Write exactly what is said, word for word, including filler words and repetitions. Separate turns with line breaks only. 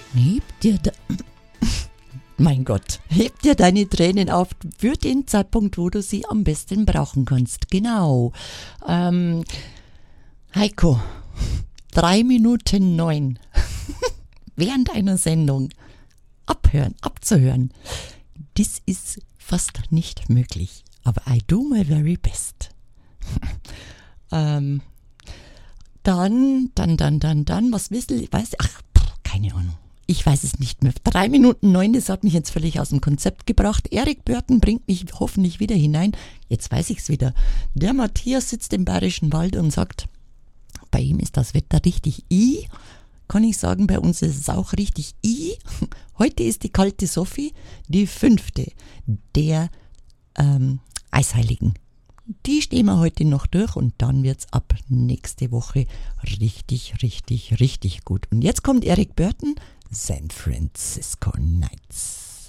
Heb dir, de- mein Gott, heb dir deine Tränen auf für den Zeitpunkt, wo du sie am besten brauchen kannst. Genau. Ähm, Heiko, drei Minuten neun. Während einer Sendung abhören, abzuhören. Das ist fast nicht möglich. Aber I do my very best. ähm, dann, dann, dann, dann, dann, was wisst ihr? Weiß, ach, pff, keine Ahnung. Ich weiß es nicht mehr. Drei Minuten neun, das hat mich jetzt völlig aus dem Konzept gebracht. Erik Börten bringt mich hoffentlich wieder hinein. Jetzt weiß ich's wieder. Der Matthias sitzt im Bayerischen Wald und sagt, bei ihm ist das Wetter richtig i. Kann ich sagen, bei uns ist es auch richtig i. Heute ist die kalte Sophie, die fünfte der ähm, Eisheiligen. Die stehen wir heute noch durch und dann wird's ab nächste Woche richtig, richtig, richtig gut. Und jetzt kommt Erik Börten, San Francisco Nights.